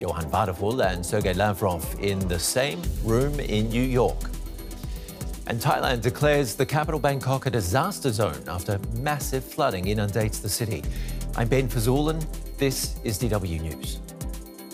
Johann Vadeful and Sergei Lavrov in the same room in New York. And Thailand declares the capital Bangkok a disaster zone after massive flooding inundates the city. I'm Ben Fazoulan. This is DW News.